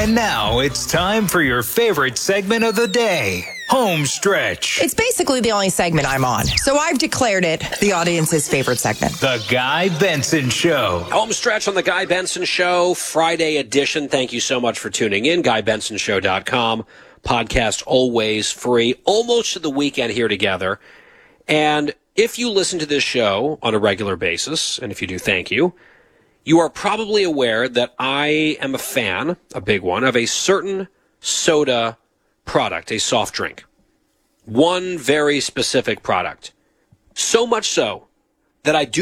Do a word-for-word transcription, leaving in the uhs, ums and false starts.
And now it's time for your favorite segment of the day, Home Stretch. It's basically the only segment I'm on, so I've declared it the audience's favorite segment. The Guy Benson Show. Home Stretch on The Guy Benson Show, Friday edition. Thank you so much for tuning in. guy benson show dot com. Podcast always free. Almost to the weekend here together. And if you listen to this show on a regular basis, and if you do, thank you, you are probably aware that I am a fan, a big one, of a certain soda product, a soft drink. One very specific product. So much so that I do